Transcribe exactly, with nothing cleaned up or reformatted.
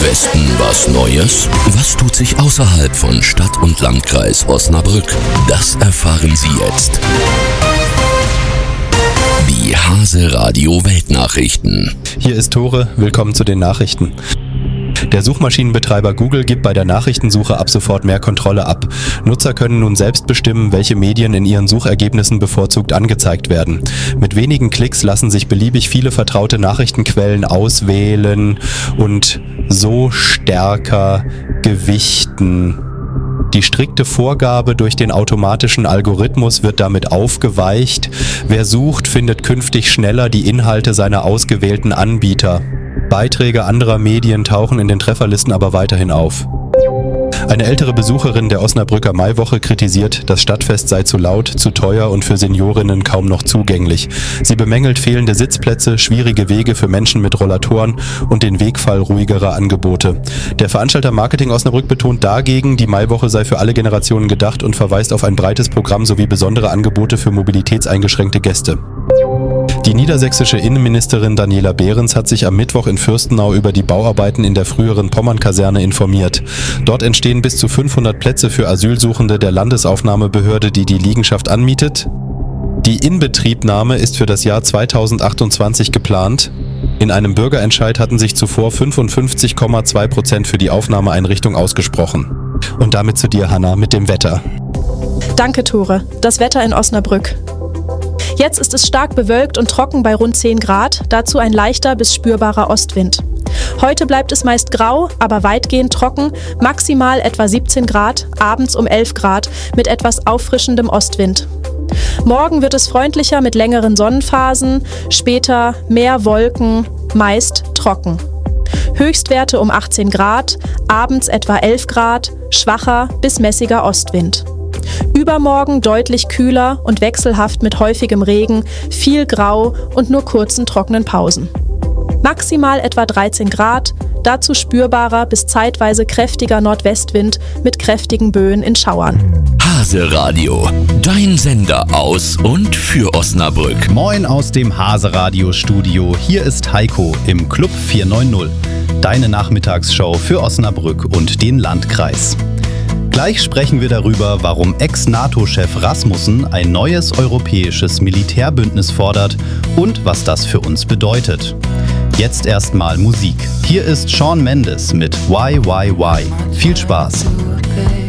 Westen was Neues? Was tut sich außerhalb von Stadt und Landkreis Osnabrück? Das erfahren Sie jetzt. Die Hase Radio Weltnachrichten. Hier ist Tore, willkommen zu den Nachrichten. Der Suchmaschinenbetreiber Google gibt bei der Nachrichtensuche ab sofort mehr Kontrolle ab. Nutzer können nun selbst bestimmen, welche Medien in ihren Suchergebnissen bevorzugt angezeigt werden. Mit wenigen Klicks lassen sich beliebig viele vertraute Nachrichtenquellen auswählen und so stärker gewichten. Die strikte Vorgabe durch den automatischen Algorithmus wird damit aufgeweicht. Wer sucht, findet künftig schneller die Inhalte seiner ausgewählten Anbieter. Beiträge anderer Medien tauchen in den Trefferlisten aber weiterhin auf. Eine ältere Besucherin der Osnabrücker Maiwoche kritisiert, das Stadtfest sei zu laut, zu teuer und für Seniorinnen kaum noch zugänglich. Sie bemängelt fehlende Sitzplätze, schwierige Wege für Menschen mit Rollatoren und den Wegfall ruhigerer Angebote. Der Veranstalter Marketing Osnabrück betont dagegen, die Maiwoche sei für alle Generationen gedacht und verweist auf ein breites Programm sowie besondere Angebote für mobilitätseingeschränkte Gäste. Die niedersächsische Innenministerin Daniela Behrens hat sich am Mittwoch in Fürstenau über die Bauarbeiten in der früheren Pommern-Kaserne informiert. Dort entstehen bis zu fünfhundert Plätze für Asylsuchende der Landesaufnahmebehörde, die die Liegenschaft anmietet. Die Inbetriebnahme ist für das Jahr zweitausendachtundzwanzig geplant. In einem Bürgerentscheid hatten sich zuvor fünfundfünfzig Komma zwei Prozent für die Aufnahmeeinrichtung ausgesprochen. Und damit zu dir, Hanna, mit dem Wetter. Danke, Tore. Das Wetter in Osnabrück. Jetzt ist es stark bewölkt und trocken bei rund zehn Grad, dazu ein leichter bis spürbarer Ostwind. Heute bleibt es meist grau, aber weitgehend trocken, maximal etwa siebzehn Grad, abends um elf Grad mit etwas auffrischendem Ostwind. Morgen wird es freundlicher mit längeren Sonnenphasen, später mehr Wolken, meist trocken. Höchstwerte um achtzehn Grad, abends etwa elf Grad, schwacher bis mäßiger Ostwind. Übermorgen deutlich kühler und wechselhaft mit häufigem Regen, viel Grau und nur kurzen trockenen Pausen. Maximal etwa dreizehn Grad, dazu spürbarer bis zeitweise kräftiger Nordwestwind mit kräftigen Böen in Schauern. Hase Radio, dein Sender aus und für Osnabrück. Moin aus dem Hase Radio Studio. Hier ist Heiko im Club vier neun null. Deine Nachmittagsshow für Osnabrück und den Landkreis. Gleich sprechen wir darüber, warum Ex-NATO-Chef Rasmussen ein neues europäisches Militärbündnis fordert und was das für uns bedeutet. Jetzt erstmal Musik. Hier ist Shawn Mendes mit Why Why Why. Viel Spaß.